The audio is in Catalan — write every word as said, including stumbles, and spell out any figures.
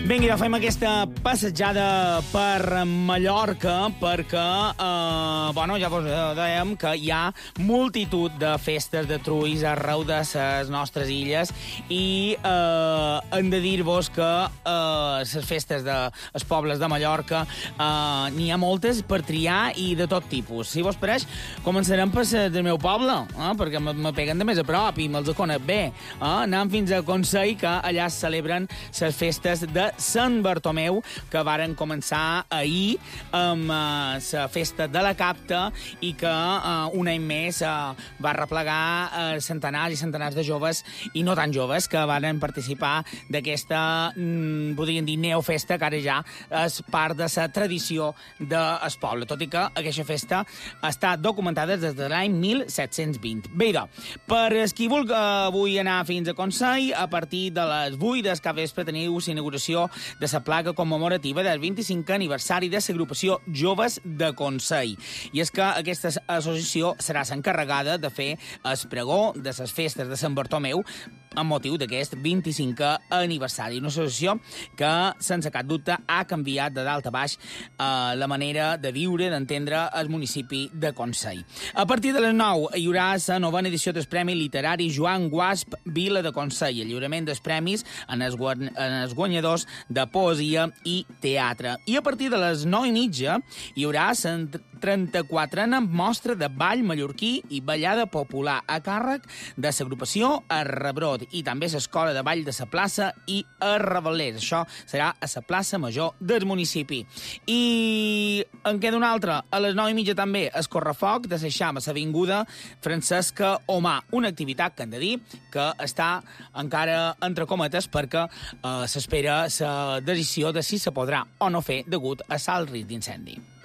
Vinga, ja fem aquesta passejada per Mallorca perquè, eh, bueno, ja vos dèiem que hi ha multitud de festes de trulls arreu de les nostres illes i eh, hem de dir-vos que eh, les festes dels pobles de Mallorca eh, n'hi ha moltes per triar i de tot tipus. Si vos pareix, començarem per les del meu poble, eh, perquè me, me peguen de més a prop i me'ls conec bé. Eh? Anem fins a Consell, que allà es celebren les festes de Sant Bartomeu, que varen començar ahir amb la uh, festa de la Capta i que uh, un any més uh, va replegar uh, centenars i centenars de joves i no tan joves que varen participar d'aquesta, mm, podríem dir, neofesta, que ara ja és part de la tradició del poble, tot i que aquesta festa està documentada des de l'any mil set-cents vint. Bé, doncs, per els qui vulgui avui anar fins a Consell, a partir de les vuit del capvespre teniu l'inauguració de la placa commemorativa del vint-i-cinquè aniversari de l'agrupació Joves de Consell. I és que aquesta associació serà l'encarregada de fer el pregó de les festes de Sant Bartomeu amb motiu d'aquest vint-i-cinquè aniversari. Una associació que, sense cap dubte, ha canviat de dalt a baix eh, la manera de viure, d'entendre el municipi de Consell. A partir de les nou hi haurà la novena edició del Premi Literari Joan Guasp Vila de Consell, el lliurament dels premis en els, guany en els guanyadors de poesia i teatre. I a partir de les nou i mitja hi haurà la trenta-quatrena mostra de ball mallorquí i ballada popular a càrrec de l'agrupació Arrebrot i també l'escola de ball de la plaça i Arrebalers. Això serà a la plaça major del municipi. I en queda una altra. A les nou i mitja també es correfoc de l'eixam a l'avinguda Francesca Omar. Una activitat que hem de dir que està encara entre cometes perquè eh, s'espera la decisió de si se podrà o no fer degut a l'alt risc d'incendi.